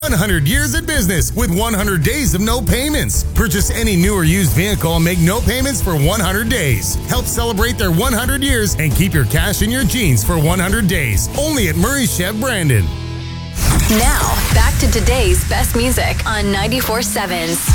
100 years in business with 100 days of no payments. Purchase any new or used vehicle and make no payments for 100 days. Help celebrate their 100 years and keep your cash in your jeans for 100 days. Only at Murray Chev Brandon. Now, back to today's best music on 94.7.